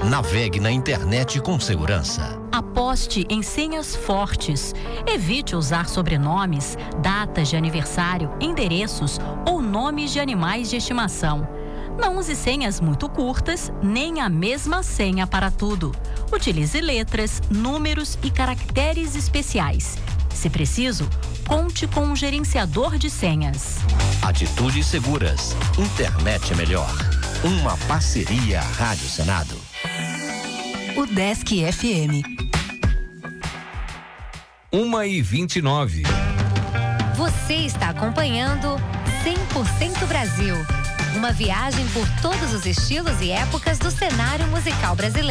Navegue na internet com segurança. Aposte em senhas fortes. Evite usar sobrenomes, datas de aniversário, endereços ou nomes de animais de estimação. Não use senhas muito curtas, nem a mesma senha para tudo. Utilize letras, números e caracteres especiais. Se preciso, conte com um gerenciador de senhas. Atitudes seguras. Internet é melhor. Uma parceria Rádio Senado. O Desk FM. 1h29. Você está acompanhando 100% Brasil. Uma viagem por todos os estilos e épocas do cenário musical brasileiro.